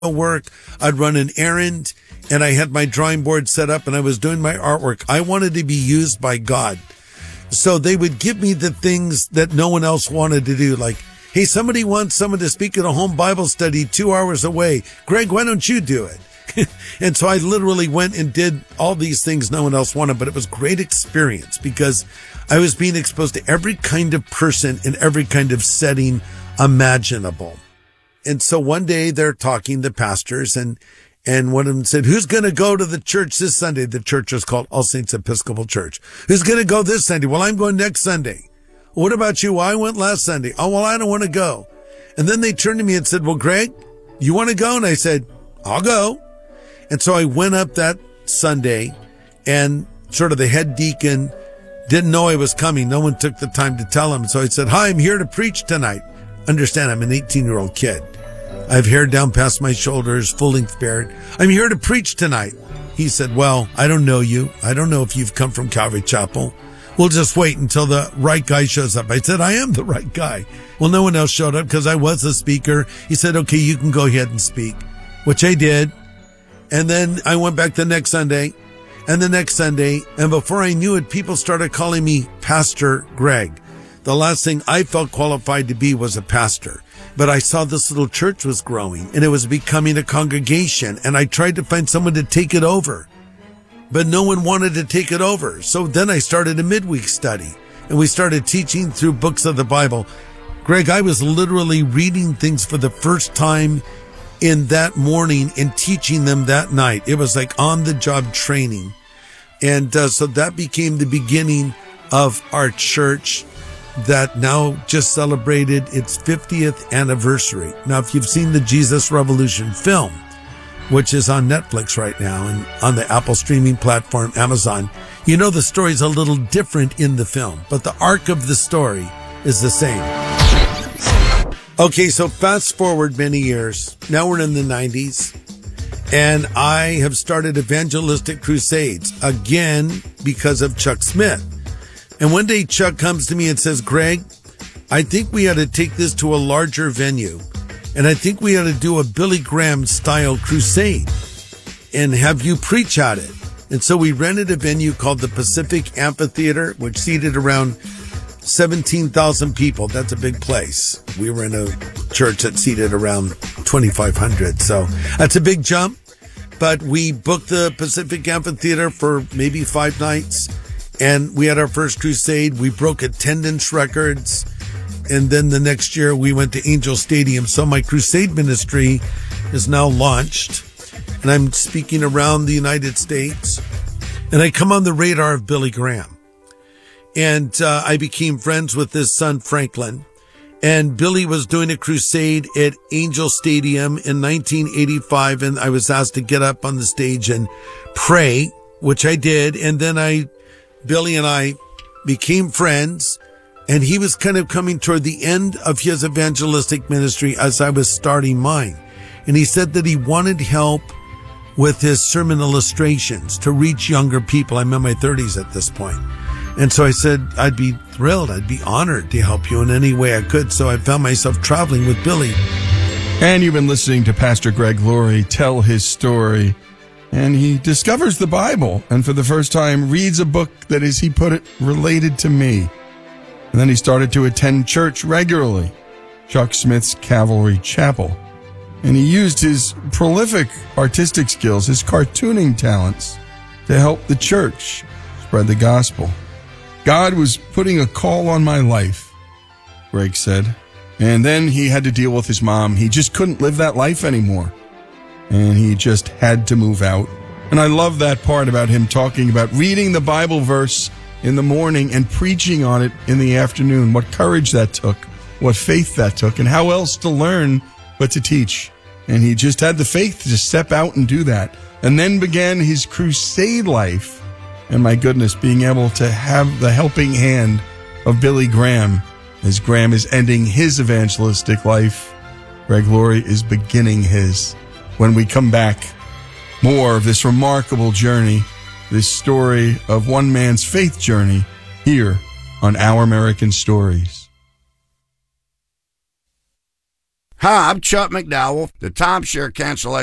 work, I'd run an errand, and I had my drawing board set up and I was doing my artwork. I wanted to be used by God. So they would give me the things that no one else wanted to do. Like, hey, somebody wants someone to speak at a home Bible study 2 hours away. Greg, why don't you do it? And so I literally went and did all these things no one else wanted, but it was great experience because I was being exposed to every kind of person in every kind of setting imaginable. And so one day they're talking, the pastors, and one of them said, who's going to go to the church this Sunday? The church was called All Saints Episcopal Church. Who's going to go this Sunday? Well, I'm going next Sunday. What about you? Well, I went last Sunday. Oh, well, I don't want to go. And then they turned to me and said, well, Greg, you want to go? And I said, I'll go. And so I went up that Sunday, and sort of the head deacon didn't know I was coming. No one took the time to tell him. So I said, hi, I'm here to preach tonight. Understand, I'm an 18-year-old kid. I have hair down past my shoulders, full-length beard. I'm here to preach tonight. He said, well, I don't know you. I don't know if you've come from Calvary Chapel. We'll just wait until the right guy shows up. I said, I am the right guy. Well, no one else showed up because I was the speaker. He said, okay, you can go ahead and speak, which I did. And then I went back the next Sunday and the next Sunday. And before I knew it, people started calling me Pastor Greg. The last thing I felt qualified to be was a pastor, but I saw this little church was growing and it was becoming a congregation, and I tried to find someone to take it over, but no one wanted to take it over. So then I started a midweek study and we started teaching through books of the Bible. Greg, I was literally reading things for the first time in that morning and teaching them that night. It was like on the job training. And so that became the beginning of our church that now just celebrated its 50th anniversary. Now, if you've seen the Jesus Revolution film, which is on Netflix right now and on the Apple streaming platform, Amazon, you know the story's a little different in the film, but the arc of the story is the same. Okay, so fast forward many years. Now we're in the 90s, and I have started evangelistic crusades, again, because of Chuck Smith. And one day Chuck comes to me and says, Greg, I think we ought to take this to a larger venue. And I think we ought to do a Billy Graham style crusade and have you preach at it. And so we rented a venue called the Pacific Amphitheater, which seated around 17,000 people. That's a big place. We were in a church that seated around 2,500. So that's a big jump. But we booked the Pacific Amphitheater for maybe 5 nights. And we had our first crusade. We broke attendance records. And then the next year we went to Angel Stadium. So my crusade ministry is now launched. And I'm speaking around the United States. And I come on the radar of Billy Graham. And I became friends with his son, Franklin. And Billy was doing a crusade at Angel Stadium in 1985. And I was asked to get up on the stage and pray, which I did. And then Billy and I became friends, and he was kind of coming toward the end of his evangelistic ministry as I was starting mine. And he said that he wanted help with his sermon illustrations to reach younger people. I'm in my 30s at this point. And so I said, I'd be thrilled. I'd be honored to help you in any way I could. So I found myself traveling with Billy. And you've been listening to Pastor Greg Laurie tell his story. And he discovers the Bible, and for the first time reads a book that, as he put it, related to me. And then he started to attend church regularly, Chuck Smith's Calvary Chapel. And he used his prolific artistic skills, his cartooning talents, to help the church spread the gospel. God was putting a call on my life, Greg said. And then he had to deal with his mom. He just couldn't live that life anymore. And he just had to move out. And I love that part about him talking about reading the Bible verse in the morning and preaching on it in the afternoon. What courage that took, what faith that took, and how else to learn but to teach. And he just had the faith to step out and do that. And then began his crusade life. And my goodness, being able to have the helping hand of Billy Graham as Graham is ending his evangelistic life. Greg Laurie is beginning his. When we come back, more of this remarkable journey, this story of one man's faith journey here on Our American Stories. Hi, I'm Chuck McDowell. The timeshare cancellation